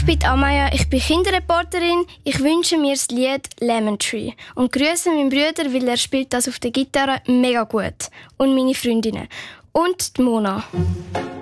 bin Amaya, ich bin Kinderreporterin. Ich wünsche mir das Lied «Lemon Tree» und grüße meinen Bruder, weil er spielt das auf der Gitarre mega gut. Und meine Freundinnen. Und die Mona.